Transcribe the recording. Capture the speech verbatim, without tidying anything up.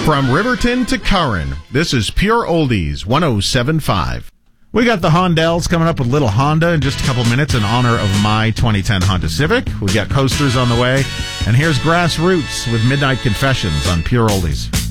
From Riverton to Curran, this is Pure Oldies one oh seven point five. We got the Hondells coming up with Little Honda in just a couple minutes in honor of my twenty ten Honda Civic. We got coasters on the way. And here's Grassroots with Midnight Confessions on Pure Oldies.